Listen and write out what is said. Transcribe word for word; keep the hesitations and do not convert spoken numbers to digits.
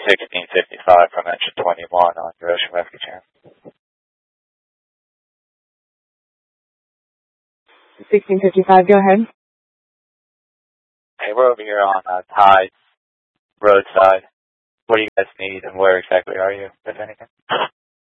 sixteen fifty-five from engine twenty-one on your ocean rescue channel. sixteen fifty-five, go ahead. Hey, we're over here on uh, Tide, roadside. What do you guys need and where exactly are you, if anything?